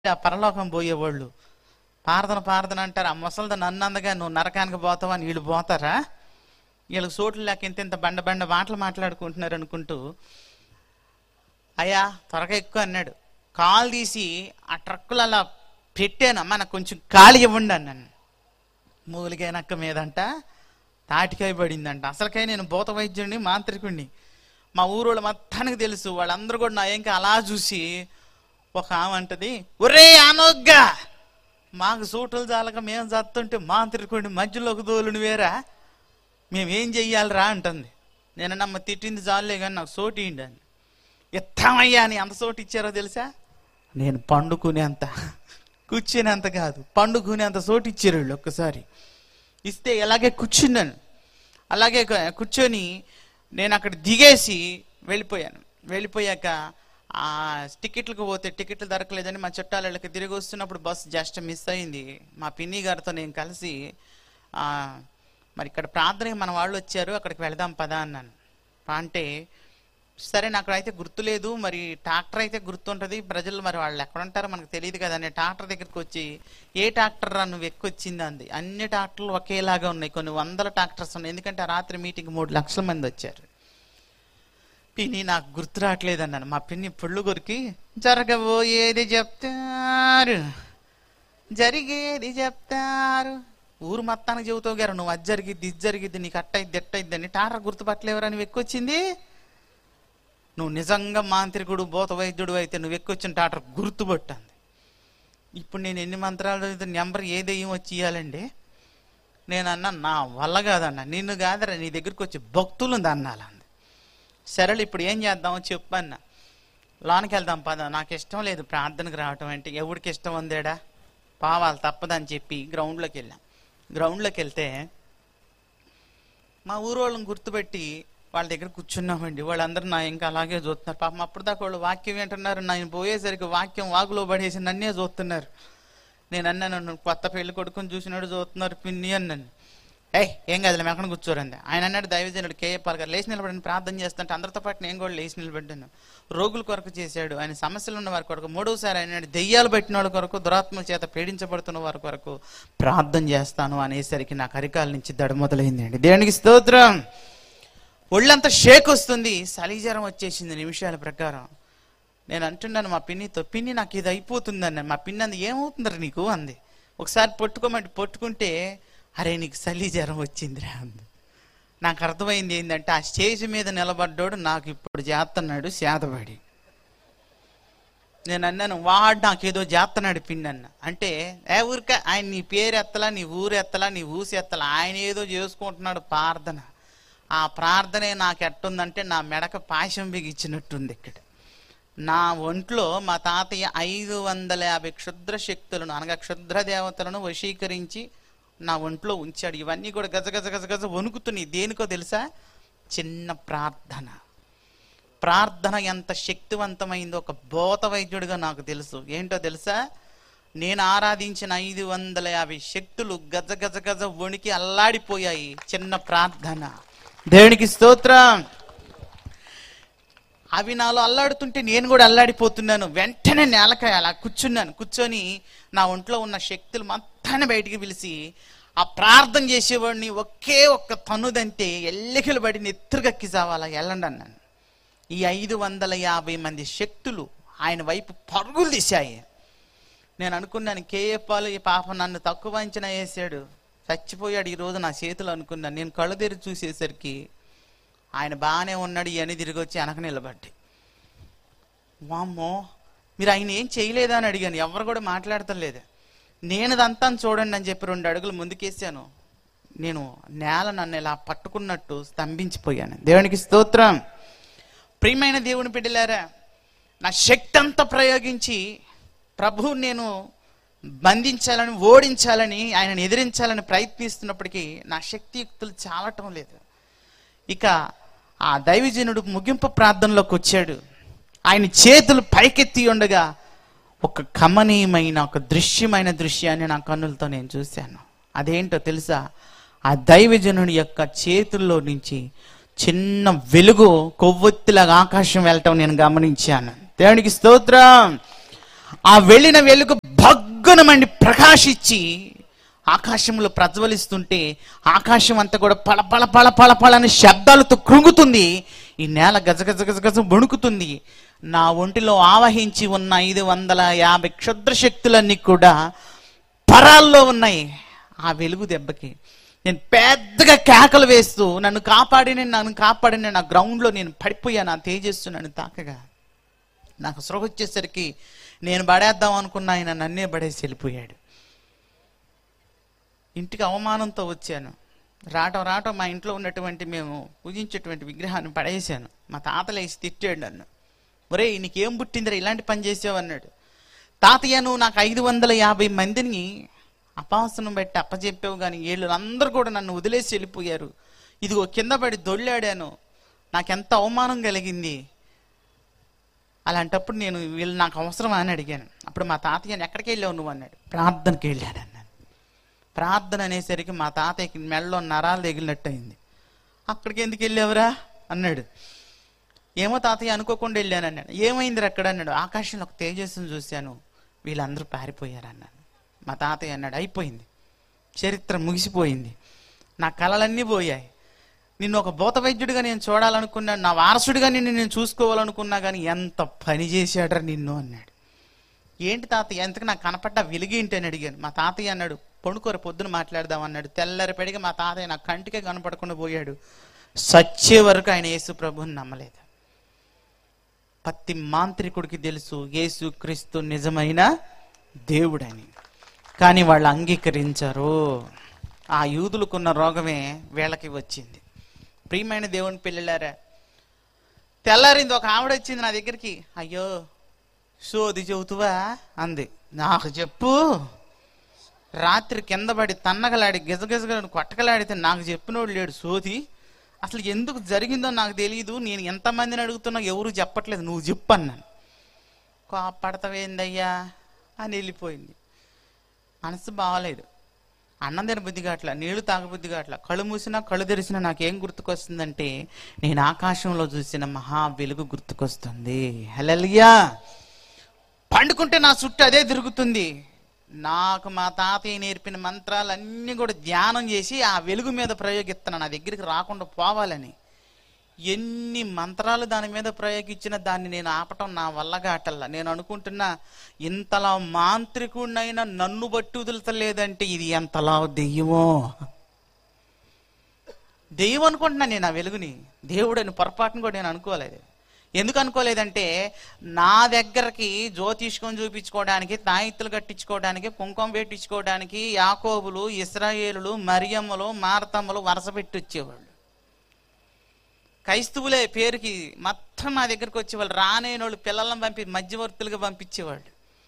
ఆ పరలోకం పోయేవాళ్ళు ప్రార్థన అంటారు. ఆ ముసలిది నన్ను అందగా నువ్వు నరకానికి పోతావా అని వీళ్ళు పోతారా? వీళ్ళకి సోట్లు లేక ఇంత బండ మాటలు మాట్లాడుకుంటున్నారు అనుకుంటూ, అయ్యా త్వరగా ఎక్కువ అన్నాడు. కాలు తీసి ఆ ట్రక్కులు అలా పెట్టాను, అమ్మ నాకు కొంచెం ఖాళీ ఇవ్వండి అన్నాను. మూలికాయ నక్క మీదంట తాటికాయ పడిందంట. అసలుకై నేను భూత వైద్యుడిని, మాంత్రికుడిని. మా ఊరోళ్ళు మొత్తానికి తెలుసు. వాళ్ళందరూ కూడా నా ఇంకా అలా చూసి, ఒక ఆమె అంటది, ఒరే అనొగ్గా, మాకు సూటలు చాలక మేము చస్తుంటే మాంత్రికుడిని మధ్యలోకి దోలుని వేరా, మేమేం చెయ్యాలిరా అంటుంది. నేను నమ్మ తిట్టింది చాలులే కానీ నాకు సోటు ఇయ్యండి అని. ఎత్తామయ్యా అని అంత సోటు ఇచ్చారో తెలుసా? నేను పండుకునేంత, కూర్చునేంత కాదు, పండుకునేంత సోటు ఇచ్చారు వీళ్ళు. ఒక్కసారి ఇస్తే అలాగే కూర్చున్నాను. అలాగే కూర్చొని నేను అక్కడ దిగేసి వెళ్ళిపోయాను. వెళ్ళిపోయాక ఆ టికెట్లకు పోతే టికెట్లు దొరకలేదని మా చుట్టాలకి తిరిగి వస్తున్నప్పుడు బస్సు జస్ట్ మిస్ అయింది. మా పిన్ని గారితో నేను కలిసి, మరి ఇక్కడ ప్రార్థనకి మన వాళ్ళు వచ్చారు, అక్కడికి వెళదాం పదా అన్నాను. అంటే సరే, నాకు అయితే గుర్తులేదు, మరి ట్రాక్టర్ అయితే గుర్తుంటుంది, ప్రజలు మరి వాళ్ళు ఎక్కడ ఉంటారో మనకు తెలియదు కదా. నేను ట్రాక్టర్ దగ్గరికి వచ్చి, ఏ ట్రాక్టర్ రా నువ్వు ఎక్కువ వచ్చింది అంది. అన్ని ట్రాక్టర్లు ఒకేలాగా ఉన్నాయి, కొన్ని వందల ట్రాక్టర్స్ ఉన్నాయి. ఎందుకంటే ఆ రాత్రి మీటింగ్ 3 లక్షల మంది వచ్చారు. పిన్ని నాకు గుర్తు రావట్లేదు అన్నాను. మా పిన్ని పుళ్ళు కొరికి, జరగబోయేది చెప్తారు, జరిగేది చెప్తారు, ఊరు మొత్తానికి చెబుతావు గారు, నువ్వు అది జరిగిద్ది ఇది జరిగిద్ది, నీకు అట్టయిద్ది ఎట్టయిద్ది అని. ట్రాక్టర్ గుర్తుపట్టలేవరా నువ్వు ఎక్కువ వచ్చింది? నువ్వు నిజంగా మాంత్రికుడు భూత వైద్యుడు అయితే నువ్వు ఎక్కువ వచ్చిన ట్రాక్టర్ గుర్తుపట్టింది. ఇప్పుడు నేను ఎన్ని మంత్రాలు నెంబర్ ఏ దెయ్యం వచ్చి ఇవ్వాలండి? నేను అన్నా, నా వల్ల కాదన్నా, నిన్ను కాదరా, నీ దగ్గరికి వచ్చి భక్తులు అన్నాలంది. సరేలే ఇప్పుడు ఏం చేద్దామో చెప్పన్నా. లోనికి వెళ్దాం పద, నాకు ఇష్టం లేదు ప్రార్థనకు రావటం అంటే. ఎవరికి ఇష్టం ఉందేడా, పావాలి తప్పదని చెప్పి గ్రౌండ్లోకి వెళ్ళాం. గ్రౌండ్లోకి వెళ్తే మా ఊరు వాళ్ళని గుర్తుపెట్టి వాళ్ళ దగ్గర కూర్చున్నామండి. వాళ్ళందరూ నా ఇంకా అలాగే చూస్తున్నారు. పాపం అప్పుడు దాకా వాళ్ళు వాక్యం వింటున్నారు, నేను పోయేసరికి వాక్యం వాగులో పడేసి నన్నే చూస్తున్నారు. నేను అన్నాను, కొత్త పెళ్లి కొడుకుని చూసినాడు చూస్తున్నారు పిన్ని అన్నాను. ఏం కాదు మేము ఎక్కడ కూర్చోరండి. ఆయన అన్నాడు, దైవజనుడు కేఏపాల్ గారు లేచి నిలబడి ప్రార్థన చేస్తుంటే అందరితో పాటు నేను కూడా లేచి నిలబడ్డాను. రోగుల కొరకు చేశాడు, ఆయన సమస్యలు ఉన్న వారి కొరకు. 3వసారి ఆయన దెయ్యాలు పెట్టిన వాళ్ళ కొరకు, దురాత్మల చేత పీడించబడుతున్న వారి కొరకు ప్రార్థన చేస్తాను అనేసరికి నాకు అరికాల నుంచి దడ మొదలైందండి. దేవునికి స్తోత్రం. ఒళ్ళంతా షేక్ వస్తుంది, సలీజరం వచ్చేసింది నిమిషాల ప్రకారం. నేను అంటున్నాను మా పిన్నితో, పిన్ని నాకు ఇది అయిపోతుంది అన్నాను. మా పిన్ని అంది, ఏమవుతుందిరా నీకు అంది. ఒకసారి పట్టుకోమంటే పట్టుకుంటే, అరే నీకు సలీజరం వచ్చిందిరా అంది. నాకు అర్థమైంది ఏంటంటే, ఆ స్టేజ్ మీద నిలబడ్డాడు నాకు ఇప్పుడు చేస్తున్నాడు శాతపడి. నేను అన్నాను, వాడు నాకేదో చేస్తున్నాడు పిన్ని అన్న. అంటే ఊరిక ఆయన నీ పేరు ఎత్తలా, నీ ఊరు ఎత్తలా, నీ ఊసి ఎత్తలా, ఆయన ఏదో చేసుకుంటున్నాడు ప్రార్థన. ఆ ప్రార్థనే నాకు ఎట్టుందంటే నా మెడక పాశం బిగించినట్టుంది. ఇక్కడ నా ఒంట్లో మా తాతయ్య 550 క్షుద్ర శక్తులను అనగా క్షుద్ర దేవతలను వశీకరించి నా ఒంట్లో ఉంచాడు. ఇవన్నీ కూడా గజ గజ గజ గజ వణుకుతున్నాయి. దేనికో తెలుసా? చిన్న ప్రార్థన. ప్రార్థన ఎంత శక్తివంతమైందో ఒక భూత వైద్యుడిగా నాకు తెలుసు. ఏంటో తెలుసా? నేను ఆరాధించిన 550 శక్తులు గజ గజ గజ వణికి అల్లాడిపోయాయి చిన్న ప్రార్థన. దేవునికి స్తోత్రం. అవి నాలో అల్లాడుతుంటే నేను కూడా అల్లాడిపోతున్నాను. వెంటనే నేలకాయ అలా కూర్చున్నాను. కూర్చొని నా ఒంట్లో ఉన్న శక్తులు మొత్తాన్ని బయటికి పిలిచి ఆ ప్రార్థన చేసేవాడిని ఒకే ఒక్క తన్నుదంటే ఎల్లికలు పడి నెత్తురుగక్కి చావాలా వెళ్ళండి అన్నాను. ఈ 550 మంది శక్తులు ఆయన వైపు పరుగులు తీశాయి. నేను అనుకున్నాను, కేఏపాల్ ఈ పాప నన్ను తక్కువ అంచనా వేసాడు, చచ్చిపోయాడు ఈరోజు నా చేతులు అనుకున్నాను. నేను కళ్ళు తెరిచి చూసేసరికి ఆయన బాగానే ఉన్నాడు. ఇవన్నీ తిరిగి వచ్చి వెనక నిలబడ్డాయి. వామ్మో, మీరు ఆయన ఏం చేయలేదా అని అడిగాను. ఎవరు కూడా మాట్లాడతలేదు. నేను దంతా చూడండి అని చెప్పి 2 అడుగులు ముందుకేసాను. నేను నేల నన్ను ఇలా పట్టుకున్నట్టు స్తంభించిపోయాను. దేవునికి స్తోత్రం. ప్రియమైన దేవుని బిడ్డలారా, నా శక్తి అంతా ప్రయోగించి ప్రభువు నేను బంధించాలని, ఓడించాలని, ఆయనను ఎదిరించాలని ప్రయత్నిస్తున్నప్పటికీ నా శక్తియుక్తులు చాలటం లేదు. ఇక ఆ దైవజనుడు ముగింపు ప్రార్థనలోకి వచ్చాడు. ఆయన చేతులు పైకెత్తి ఉండగా ఒక కమనీయమైన, ఒక దృశ్యాన్ని నా కన్నులతో నేను చూశాను. అదేంటో తెలుసా? ఆ దైవజనుడి యొక్క చేతుల్లో నుంచి చిన్న వెలుగు కొవ్వొత్తిలాగా ఆకాశం వెళ్ళటం నేను గమనించాను. దేవునికి స్తోత్రం. ఆ వెళ్ళిన వెలుగు భగ్గునమండి ప్రకాశించి ఆకాశంలో ప్రజ్వలిస్తుంటే ఆకాశం అంతా కూడా పళ పళ పళ పళ పళ అని శబ్దాలతో కృంగుతుంది. ఈ నేల గజ గజ గజ గజ వణుకుతుంది. నా ఒంటిలో ఆవహించి ఉన్న 550 క్షుద్ర శక్తులన్నీ కూడా పరాల్లో ఉన్నాయి. ఆ వెలుగు దెబ్బకి నేను పెద్దగా కేకలు వేస్తూ నన్ను కాపాడిన నా గ్రౌండ్లో నేను పడిపోయాను. ఆ తేజస్సు నన్ను తాకగా నాకు స్పృహ వచ్చేసరికి నేను పడేద్దాం అనుకున్న ఆయన నన్నే పడేసి వెళ్ళిపోయాడు. ఇంటికి అవమానంతో వచ్చాను. రావటం మా ఇంట్లో ఉన్నటువంటి మేము పూజించేటువంటి విగ్రహాన్ని పడేసాను. మా తాతలేసి తిట్టాడు నన్ను. ఒరే నీకేం పుట్టిందిరా ఇలాంటి పని చేసావు అన్నాడు. తాతయ్య నువ్వు నాకు 550 మందిని అపవాసనం పెట్టి అప్పచెప్పావు, కానీ వీళ్ళందరూ కూడా నన్ను వదిలేసి వెళ్ళిపోయారు. ఇదిగో కింద పడి దొళ్ళాడాను, నాకెంత అవమానం కలిగింది. అలాంటప్పుడు నేను వీళ్ళు నాకు అవసరమా అని అడిగాను. అప్పుడు మా తాతయ్యని ఎక్కడికి వెళ్ళావు నువ్వు అన్నాడు. ప్రార్థనకి వెళ్ళాడు అన్నాను. ప్రార్థన అనేసరికి మా తాతయ్యకి మెడలో నరాలు తగిలినట్టు అయింది. అక్కడికి ఎందుకు వెళ్ళావురా అన్నాడు. ఏమో తాతయ్య అనుకోకుండా వెళ్ళాను అన్నాడు. ఏమైంది అక్కడ అన్నాడు. ఆకాశంలో ఒక తేజస్సును చూశాను, వీళ్ళందరూ పారిపోయారు అన్నాను. మా తాతయ్య అన్నాడు అయిపోయింది, చరిత్ర ముగిసిపోయింది, నా కళలన్నీ పోయాయి. నిన్ను ఒక భూత వైద్యుడిగా నేను చూడాలనుకున్నాను, నా వారసుడిగా నిన్ను నేను చూసుకోవాలనుకున్నా, కానీ ఎంత పని చేశాడరా నిన్ను అన్నాడు. ఏంటి తాతయ్య ఎంతకు నాకు కనపడ్డ వెలుగేంటి అని అడిగాను. మా తాతయ్య అన్నాడు పొడుకోర పొద్దున మాట్లాడదాం అన్నాడు. తెల్లరిపడిగా మా తాతయ్య నా కంటికే కనపడకుండా పోయాడు. సచ్చే వరకు ఆయన యేసు ప్రభుని నమ్మలేదు. ప్రతి మాంత్రికుడికి తెలుసు యేసు క్రీస్తు నిజమైన దేవుడని, కానీ వాళ్ళు అంగీకరించరు. ఆ యూదులకున్న రోగమే వీళ్ళకి వచ్చింది. ప్రియమైన దేవుని పిల్లలారా, తెల్లారింది ఒక ఆవిడ వచ్చింది నా దగ్గరికి. అయ్యో సోది చెబుతువా అంది. నాకు చెప్పు, రాత్రి కింద పడి తన్నగలాడి గిజగిజగలను కొట్టకలాడితే నాకు చెప్పినోడు లేడు సోది. అసలు ఎందుకు జరిగిందో నాకు తెలియదు, నేను ఎంతమందిని అడుగుతున్నా ఎవరు చెప్పట్లేదు, నువ్వు చెప్పు అన్నాను. కోపడతావేందయ్యా అని వెళ్ళిపోయింది. మనసు బాగలేదు, అన్నం తిన బుద్ధి కావట్లా, నీళ్లు తాగబుద్ధి కావట్లా, కళ్ళు మూసినా కళ్ళు తెరిచినా నాకేం గుర్తుకొస్తుందంటే నేను ఆకాశంలో చూసిన మహా వెలుగు గుర్తుకొస్తుంది. హల్లెలూయా. పండుకుంటే నా చుట్టూ అదే తిరుగుతుంది. నాకు మా తాతయ్య నేర్పిన మంత్రాలన్నీ కూడా ధ్యానం చేసి ఆ వెలుగు మీద ప్రయోగిస్తున్నాను, నా దగ్గరికి రాకుండా పోవాలని. ఎన్ని మంత్రాలు దాని మీద ప్రయోగించినా దాన్ని నేను ఆపటం నా వల్ల కాటల్లా. నేను అనుకుంటున్నా ఇంతలా మాంత్రికుడినైనా నన్ను బట్టి వదులుతలేదంటే ఇది ఎంతలా దెయ్యమో. దెయ్యం అనుకుంటున్నా నేను ఆ వెలుగుని, దేవుడని పొరపాటును కూడా నేను అనుకోలేదు. ఎందుకు అనుకోలేదంటే నా దగ్గరకి జ్యోతిష్కం చూపించుకోవడానికి, తాయిత్తులు కట్టించుకోవడానికి, కుంకుమ పెట్టించుకోవడానికి యాకోబులు, ఇశ్రాయేలులు, మరియమ్మలు, మార్తమ్మలు వరుస పెట్టి వచ్చేవాళ్ళు. క్రైస్తవులే పేరుకి మొత్తం నా దగ్గరకు వచ్చేవాళ్ళు. రానేని వాళ్ళు పిల్లలను పంపి మధ్యవర్తులుగా పంపించేవాళ్ళు.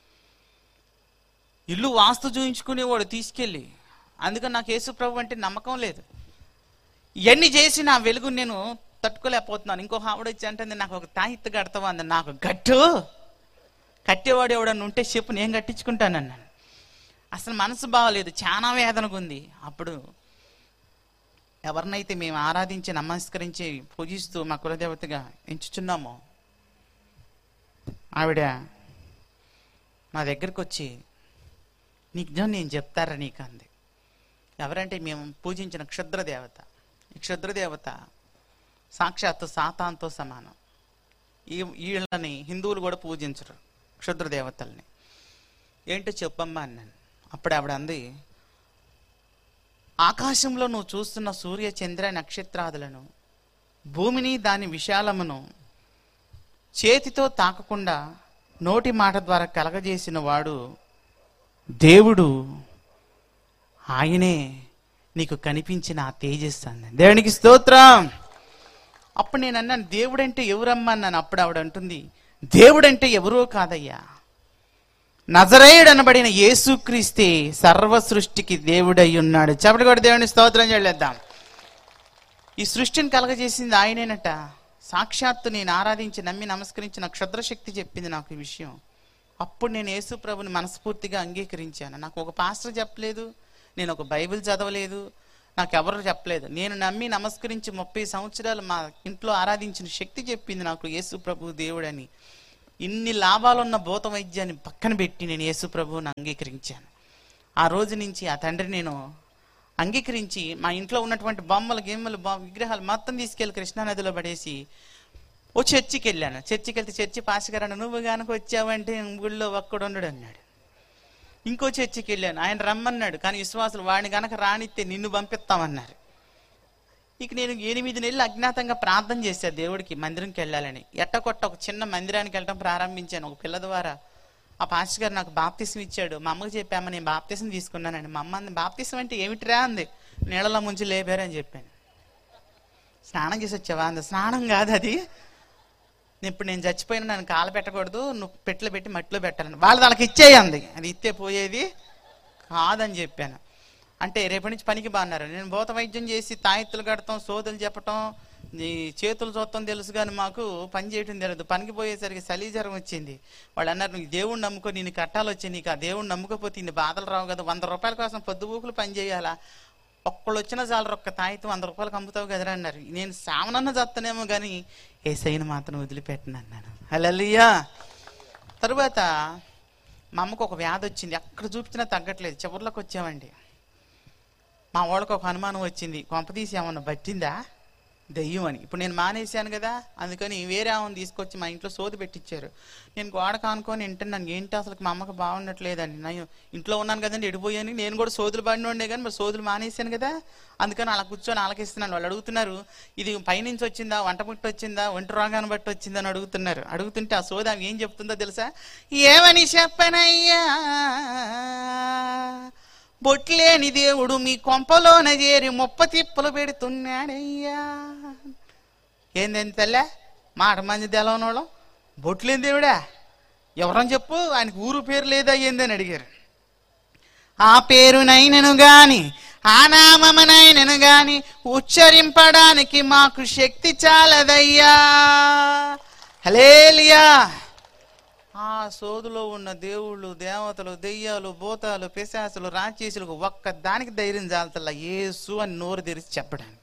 ఇల్లు వాస్తు చూయించుకునేవాడు తీసుకెళ్ళి. అందుకని నాకు యేసు ప్రభు అంటే నమ్మకం లేదు. ఇవన్నీ చేసి నా వెలుగు నేను తట్టుకోలేకపోతున్నాను. ఇంకొక ఆవిడ వచ్చి అంటే నాకు ఒక తాయిత్తు కడతావా అంది. నాకు గట్టు కట్టేవాడు ఎవడన్నా ఉంటే చెప్పు, నేను కట్టించుకుంటాను అన్నాను. అసలు మనసు బాగలేదు, చాలా వేదనగా ఉంది. అప్పుడు ఎవరినైతే మేము ఆరాధించి నమస్కరించి పూజిస్తూ మా కులదేవతగా ఎంచుచున్నామో ఆవిడ మా దగ్గరకు వచ్చి నిజం నేను చెప్తారా నీకు అంది. ఎవరంటే మేము పూజించిన క్షుద్రదేవత. ఈ క్షుద్రదేవత సాక్షాత్తు సాతాన్తో సమానం. వీళ్ళని హిందువులు కూడా పూజించరు, క్షుద్రదేవతల్ని. ఏంటో చెప్పమ్మా అన్నాను. అప్పుడు ఆవిడ అంది, ఆకాశంలో నువ్వు చూస్తున్న సూర్య చంద్ర నక్షత్రాదులను, భూమిని దాని విశాలమును చేతితో తాకకుండా నోటి మాట ద్వారా కలగజేసిన వాడు దేవుడు, ఆయనే నీకు కనిపించిన ఆ తేజస్సు అన్న. దేవునికి స్తోత్రం. అప్పుడు నేను అన్నాను దేవుడంటే ఎవరమ్మా అన్నాను. అప్పుడు ఆవిడ అంటుంది దేవుడంటే ఎవరో కాదయ్యా, నజరేయుడు అనబడిన యేసుక్రీస్తే సర్వ సృష్టికి దేవుడై ఉన్నాడు. చెప్పటి కూడా దేవుని స్తోత్రం చేద్దాం. ఈ సృష్టిని కలగజేసింది ఆయనేనట. సాక్షాత్తు నేను ఆరాధించి నమ్మి నమస్కరించిన క్షుద్రశక్తి చెప్పింది నాకు ఈ విషయం. అప్పుడు నేను యేసు ప్రభుని మనస్ఫూర్తిగా అంగీకరించాను. నాకు ఒక పాస్టర్ చెప్పలేదు, నేను ఒక బైబిల్ చదవలేదు, నాకు ఎవరు చెప్పలేదు. నేను నమ్మి నమస్కరించి 30 సంవత్సరాలు మా ఇంట్లో ఆరాధించిన శక్తి చెప్పింది నాకు యేసు ప్రభు దేవుడని. ఇన్ని లాభాలున్న భూత వైద్యాన్ని పక్కన పెట్టి నేను యేసు ప్రభువుని అంగీకరించాను. ఆ రోజు నుంచి ఆ తండ్రి నేను అంగీకరించి మా ఇంట్లో ఉన్నటువంటి బొమ్మలు గిమ్మలు విగ్రహాలు మొత్తం తీసుకెళ్ళి కృష్ణానదిలో పడేసి ఓ చర్చికి వెళ్ళాను. చర్చికి వెళ్తే చర్చి పాస్టర్ నువ్వు కనుక వచ్చావంటే గుళ్ళో ఒక్కడు ఉండడు అన్నాడు. ఇంకో చర్చికి వెళ్ళాను, ఆయన రమ్మన్నాడు, కానీ విశ్వాసులు వాడిని కనుక రానిస్తే నిన్ను పంపిస్తామన్నారు. ఇక నేను 8 నెలలు అజ్ఞాతంగా ప్రార్థన చేశాను దేవుడికి మందిరంకి వెళ్ళాలని. ఎట్టకొట్ట ఒక చిన్న మందిరానికి వెళ్ళడం ప్రారంభించాను ఒక పిల్ల ద్వారా. ఆ పాస్టర్ గారు నాకు బాప్తిసం ఇచ్చాడు. మా అమ్మకి చెప్పాము నేను బాప్తిసం తీసుకున్నానండి. మా అమ్మ అంది బాప్తిసం అంటే ఏమిటిరా అంది. నీళ్ళలో ముంచి లేపారని చెప్పాను. స్నానం చేసి వచ్చావా అంది. స్నానం కాదు అది, ఇప్పుడు నేను చచ్చిపోయినా నన్ను కాలు పెట్టకూడదు, నువ్వు పెట్టెలో పెట్టి మట్టిలో పెట్టాలని. వాళ్ళకి ఇచ్చేయంది, అది ఇస్తే పోయేది కాదని చెప్పాను. అంటే రేపటి నుంచి పనికి బాగున్నారు. నేను భూత వైద్యం చేసి తాయెత్తులు కడతాం, సోదులు చెప్పటం, ఈ చేతులు చూస్తాం తెలుసు, కానీ మాకు పని చేయటం తెలియదు. పనికి పోయేసరికి చలిజ్వరం వచ్చింది. వాళ్ళు అన్నారు నువ్వు దేవుణ్ణి నమ్ముకో, నేను కట్టాలు వచ్చాయి, నీకు ఆ దేవుణ్ణి నమ్ముకోపోతే ఇన్ని బాధలు రావు కదా, 100 రూపాయల కోసం పొద్దుబూకులు పని చేయాలా, ఒక్కళ్ళు వచ్చినా చాలు ఒక్క తాయితం 100 రూపాయలకు అమ్ముతావు కదరా అన్నారు. నేను సామనన్న చస్తానేమో కానీ యేసయ్యను మాత్రం వదిలిపెట్టను అన్నాను. హల్లెలూయా. తరువాత మా అమ్మకు ఒక వ్యాధి వచ్చింది, ఎక్కడ చూపించినా తగ్గట్లేదు. చివరిలోకి వచ్చామండి. మా వాళ్ళకి ఒక అనుమానం వచ్చింది, కొంపతీసి ఏమన్నా పట్టిందా దెయ్యం అని. ఇప్పుడు నేను మానేశాను కదా, అందుకని వేరే ఆమెను తీసుకొచ్చి మా ఇంట్లో సోది పెట్టించారు. నేను గోడ కానుకొని వింటున్నాను, ఏంటి అసలు మా అమ్మకి బాగున్నట్లేదండి. నేను ఇంట్లో ఉన్నాను కదండి, ఎడిపోయాను. నేను కూడా సోదులు పడినోడే కానీ మరి సోదులు మానేశాను కదా, అందుకని అలా కూర్చొని ఆలకిస్తున్నాను. వాళ్ళు అడుగుతున్నారు ఇది పైనుంచి వచ్చిందా, వంట పుట్టి వచ్చిందా, ఒంటి రోగాన్ని బట్టి వచ్చిందా అని అడుగుతున్నారు. అడుగుతుంటే ఆ సోది ఆమె ఏం చెప్తుందో తెలుసా? ఏమని చెప్పనయ్యా, బొట్లేని దేవుడు మీ కొంపలోన చేరి 30 తిప్పలు పెడుతున్నాడయ్యా. ఏందేంది తల్లే మాట మంది తెలవనోళ్ళం, బొట్లేని దేవుడా ఎవరని చెప్పు, ఆయనకు ఊరు పేరు లేదా ఏందని అడిగారు. ఆ పేరునైనను గాని ఆ నామమునైనను గాని ఉచ్చరింపడానికి మాకు శక్తి చాలదయ్యా. హల్లెలూయా. ఆ సోదులో ఉన్న దేవుళ్ళు, దేవతలు, దెయ్యాలు, భూతాలు, పిశాచులు, రాక్షసులకు ఒక్క దానికి ధైర్యం చాలతల్లా యేసు అని నోరు తెరిచి చెప్పడానికి.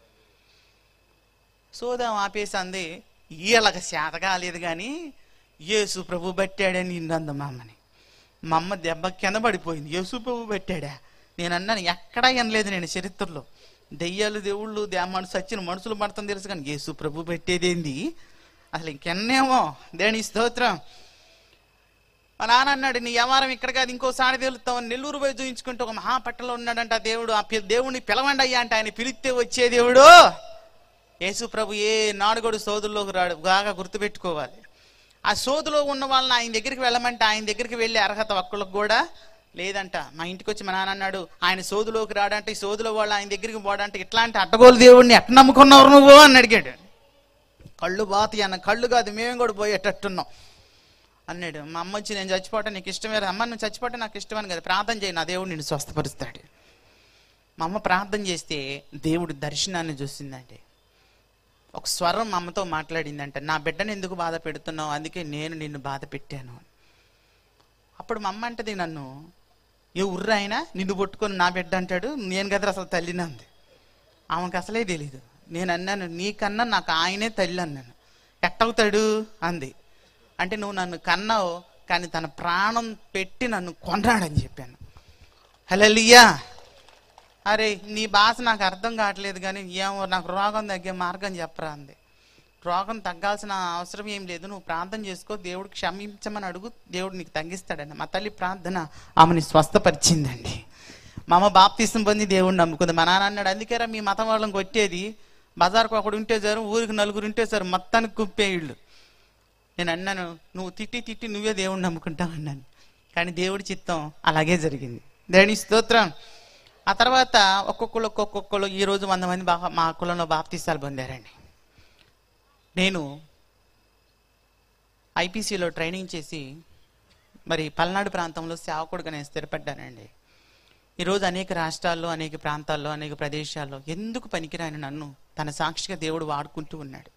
సోదాం ఆపేసి అంది, వీళ్ళకి శాత కాలేదు కానీ యేసు ప్రభు పట్టాడని నిన్నంద మా అమ్మని. మా అమ్మ దెబ్బ కింద పడిపోయింది. యేసు ప్రభు పట్టాడా? నేను అన్నాను ఎక్కడా వినలేదు నేను చరిత్రలో. దెయ్యాలు, దేవుళ్ళు, సచ్చిన మనుషులు పడతాం తెలుసు కానీ యేసు ప్రభు పెట్టేదేంది అసలు ఇంకెన్నేమో. దేని స్తోత్రం. మా నాన్న అన్నాడు నీ వ్యవహారం ఇక్కడ కాదు, ఇంకోసారి తెలుస్తామని నెల్లూరు పోయి చూయించుకుంటూ ఒక మహాపట్టణంలో ఉన్నాడంట దేవుడు. ఆ దేవుడిని పిలవండి అయ్యా అంటే ఆయన పిలిస్తే వచ్చే దేవుడు యేసు ప్రభు. ఏ నాడుగోడు సోదుల్లోకి రాడు, బాగా గుర్తుపెట్టుకోవాలి. ఆ సోదులో ఉన్న వాళ్ళని ఆయన దగ్గరికి వెళ్ళమంటే ఆయన దగ్గరికి వెళ్ళే అర్హత ఒక్కళ్ళకి కూడా లేదంట. మా ఇంటికి వచ్చి మా నాన్న అన్నాడు ఆయన సోదులోకి రాడంటే, ఈ సోదులో వాళ్ళు ఆయన దగ్గరికి పోవడంటే, ఇట్లాంటి అడ్డగోలు దేవుడిని ఎట్లా నమ్ముకున్నారు నువ్వు అని అడిగాడు. కళ్ళు బాతి అన్న, కళ్ళు కాదు మేము కూడా పోయేటట్టున్నాం అన్నాడు. మా అమ్మ వచ్చి నేను చచ్చిపోవటం నీకు ఇష్టమే, అమ్మ నువ్వు చచ్చిపోవటం నాకు ఇష్టమని కదా, ప్రార్థన చేయి నా దేవుడు నిన్ను స్వస్థపరుస్తాడు. మా అమ్మ ప్రార్థన చేస్తే దేవుడు దర్శనాన్ని చూసిందండి. ఒక స్వరం మా అమ్మతో మాట్లాడిందంట, నా బిడ్డను ఎందుకు బాధ పెడుతున్నావు, అందుకే నేను నిన్ను బాధ పెట్టాను. అప్పుడు మా అమ్మ అంటది నన్ను, ఏ ఉర్ర అయినా నిన్ను పట్టుకొని నా బిడ్డ అంటాడు, నేను కదా అసలు తల్లిని అంది. ఆమెకు అసలే తెలీదు. నేను అన్నాను నీకన్నా నాకు ఆయనే తల్లి అన్నాను. ఎట్టవుతాడు అంది. అంటే నువ్వు నన్ను కన్నావు కానీ తన ప్రాణం పెట్టి నన్ను కొన్నాడని చెప్పాను. హల్లెలూయా. అరే నీ భాష నాకు అర్థం కావట్లేదు కానీ ఏమో నాకు రోగం తగ్గే మార్గం చెప్పరా అంది. రోగం తగ్గాల్సిన అవసరం ఏం లేదు, నువ్వు ప్రార్థన చేసుకో, దేవుడు క్షమించమని అడుగు, దేవుడు నీకు తగ్గిస్తాడండి. మా తల్లి ప్రార్థన ఆమెని స్వస్థపరిచిందండి. మా అమ్మ బాప్తిసం పొంది దేవుడిని నమ్ముకుంది. మా నాన్న అన్నాడు అందుకేరా మీ మతం వాళ్ళని కొట్టేది, బజార్కు ఒకడు ఉంటే సారు, ఊరికి 4 ఉంటే సారు, మొత్తానికి కుప్పే ఇళ్ళు. నేను అన్నాను నువ్వు తిట్టి నువ్వే దేవుడిని నమ్ముకుంటావు అన్నాను. కానీ దేవుడి చిత్తం అలాగే జరిగింది. దేవుని స్తోత్రం. ఆ తర్వాత ఒక్కొక్కరు ఈరోజు 100 మంది మా కులంలో బాప్తిసాలు పొందారండి. నేను ఐపీసీలో ట్రైనింగ్ చేసి మరి పల్నాడు ప్రాంతంలో సేవకుడుగా నేను స్థిరపడ్డానండి. ఈరోజు అనేక రాష్ట్రాల్లో, అనేక ప్రాంతాల్లో, అనేక ప్రదేశాల్లో ఎందుకు పనికిరాని నన్ను తన సాక్షిగా దేవుడు వాడుకుంటూ ఉన్నాడు.